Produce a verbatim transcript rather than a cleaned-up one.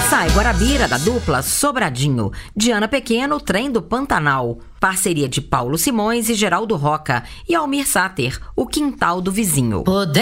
Sai Guarabira, da dupla Sobradinho. Diana Pequeno, Trem do Pantanal. Parceria de Paulo Simões e Geraldo Roca. E Almir Sater, O Quintal do Vizinho. Poder